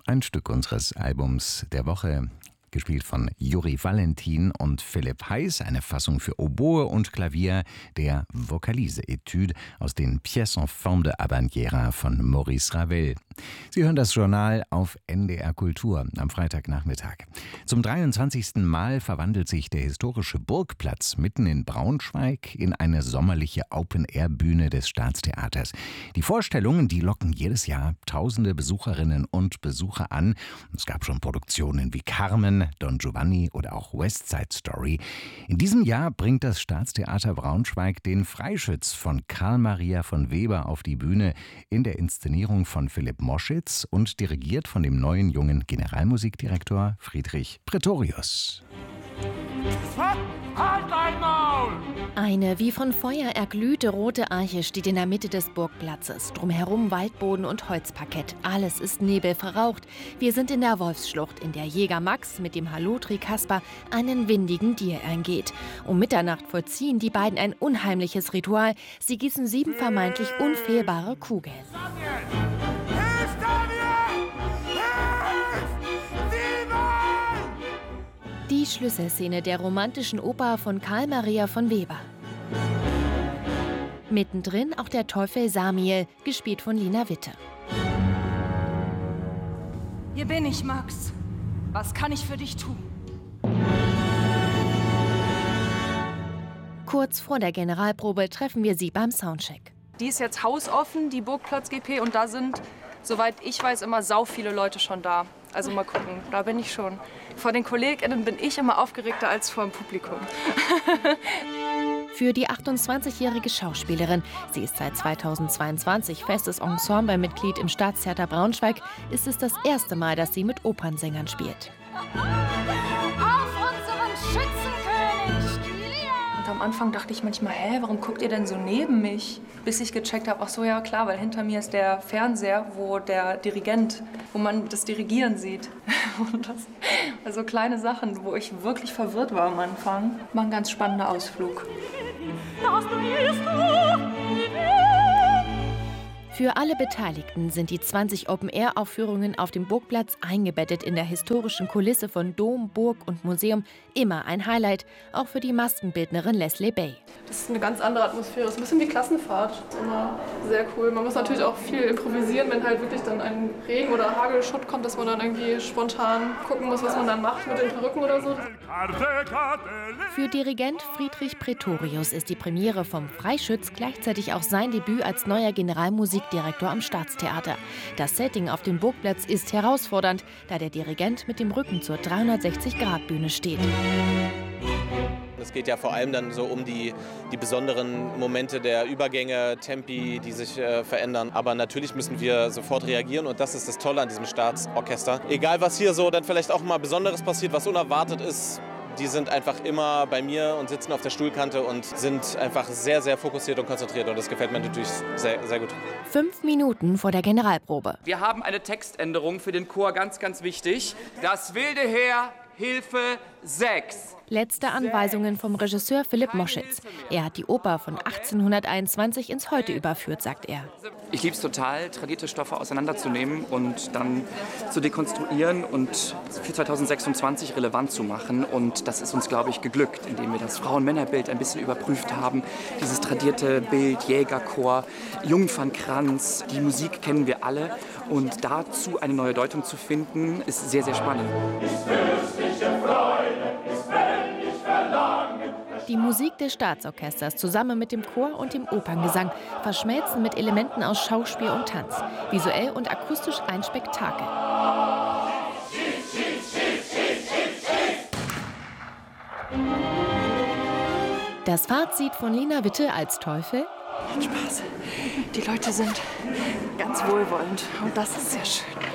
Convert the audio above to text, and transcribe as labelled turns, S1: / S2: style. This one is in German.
S1: Ein Stück unseres Albums der Woche, gespielt von Juri Valentin und Philipp Heiß, eine Fassung für Oboe und Klavier der Vocalise-Etude aus den Pièces en forme de habanera von Maurice Ravel. Sie hören das Journal auf NDR Kultur am Freitagnachmittag. Zum 23. Mal verwandelt sich der historische Burgplatz mitten in Braunschweig in eine sommerliche Open-Air-Bühne des Staatstheaters. Die Vorstellungen, die locken jedes Jahr tausende Besucherinnen und Besucher an. Es gab schon Produktionen wie Carmen, Don Giovanni oder auch West Side Story. In diesem Jahr bringt das Staatstheater Braunschweig den Freischütz von Karl Maria von Weber auf die Bühne in der Inszenierung von Philipp Moschitz und dirigiert von dem neuen jungen Generalmusikdirektor Friedrich Pretorius.
S2: Halt dein Maul!
S3: Eine wie von Feuer erglühte rote Arche steht in der Mitte des Burgplatzes. Drumherum Waldboden und Holzparkett. Alles ist nebelverraucht. Wir sind in der Wolfsschlucht, in der Jäger Max mit dem Halotri Kasper einen windigen Deer eingeht. Um Mitternacht vollziehen die beiden ein unheimliches Ritual. Sie gießen 7 vermeintlich unfehlbare Kugeln. Die Schlüsselszene der romantischen Oper von Karl Maria von Weber. Mittendrin auch der Teufel Samiel, gespielt von Lina Witte.
S4: Hier bin ich, Max. Was kann ich für dich tun?
S3: Kurz vor der Generalprobe treffen wir sie beim Soundcheck.
S5: Die ist jetzt hausoffen, die Burgplatz-GP, und da sind, soweit ich weiß, immer sau viele Leute schon da. Also mal gucken, da bin ich schon. Vor den KollegInnen bin ich immer aufgeregter als vor dem Publikum.
S3: Für die 28-jährige Schauspielerin, sie ist seit 2022 festes Ensemblemitglied im Staatstheater Braunschweig, ist es das erste Mal, dass sie mit Opernsängern spielt.
S4: Auf unseren Schützenkönig!
S5: Und am Anfang dachte ich manchmal, warum guckt ihr denn so neben mich? Bis ich gecheckt habe, ach so, ja klar, weil hinter mir ist der Fernseher, wo der Dirigent, wo man das Dirigieren sieht. Und das, also kleine Sachen, wo ich wirklich verwirrt war am Anfang. War ein ganz spannender Ausflug.
S3: Für alle Beteiligten sind die 20 Open-Air-Aufführungen auf dem Burgplatz eingebettet in der historischen Kulisse von Dom, Burg und Museum immer ein Highlight, auch für die Maskenbildnerin Leslie Bay.
S6: Das ist eine ganz andere Atmosphäre. Es ist ein bisschen wie Klassenfahrt. Das ist immer sehr cool. Man muss natürlich auch viel improvisieren, wenn halt wirklich dann ein Regen- oder Hagelschutt kommt, dass man dann irgendwie spontan gucken muss, was man dann macht mit den Perücken oder so.
S3: Für Dirigent Friedrich Pretorius ist die Premiere vom Freischütz gleichzeitig auch sein Debüt als neuer Generalmusikdirektor am Staatstheater. Das Setting auf dem Burgplatz ist herausfordernd, da der Dirigent mit dem Rücken zur 360-Grad-Bühne steht.
S7: Es geht ja vor allem dann so um die besonderen Momente der Übergänge, Tempi, die sich verändern. Aber natürlich müssen wir sofort reagieren und das ist das Tolle an diesem Staatsorchester. Egal was hier so dann vielleicht auch mal Besonderes passiert, was unerwartet ist, die sind einfach immer bei mir und sitzen auf der Stuhlkante und sind einfach sehr, sehr fokussiert und konzentriert. Und das gefällt mir natürlich sehr, sehr gut.
S3: 5 Minuten vor der Generalprobe.
S2: Wir haben eine Textänderung für den Chor, ganz, ganz wichtig. Das wilde Heer, Hilfe 6.
S3: Letzte Anweisungen vom Regisseur Philipp Moschitz. Er hat die Oper von 1821 ins Heute überführt, sagt er.
S2: Ich liebe es total, tradierte Stoffe auseinanderzunehmen und dann zu dekonstruieren und für 2026 relevant zu machen. Und das ist uns, glaube ich, geglückt, indem wir das Frauen-Männer-Bild ein bisschen überprüft haben. Dieses tradierte Bild, Jägerchor, Jungfernkranz, die Musik kennen wir alle. Und dazu eine neue Deutung zu finden, ist sehr, sehr spannend.
S3: Die Musik des Staatsorchesters zusammen mit dem Chor und dem Operngesang verschmelzen mit Elementen aus Schauspiel und Tanz. Visuell und akustisch ein Spektakel. Das Fazit von Lina Witte als Teufel?
S5: Spaß. Die Leute sind ganz wohlwollend und das ist sehr schön.